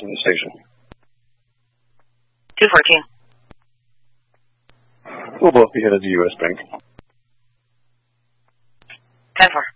from the station. 214. We'll both be headed to U.S. Bank. 10-4.